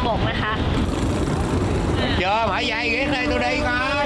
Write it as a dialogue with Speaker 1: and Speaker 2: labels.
Speaker 1: บกนะคะ
Speaker 2: chưa, mở dây ghét đây tôi đi coi.